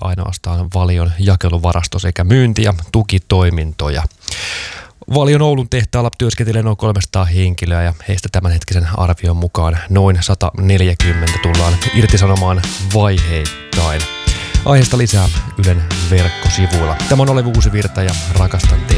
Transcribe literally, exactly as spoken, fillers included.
ainoastaan Valion jakeluvarasto sekä myynti- ja tukitoimintoja. Valion Oulun tehtaalla työskentelee noin kolmesataa henkilöä ja heistä tämänhetkisen arvion mukaan noin sata neljäkymmentä tullaan irtisanomaan vaiheittain. Aiheesta lisää Ylen verkkosivuilla. Tämä on Olevi Uusivirta ja rakastan teitä.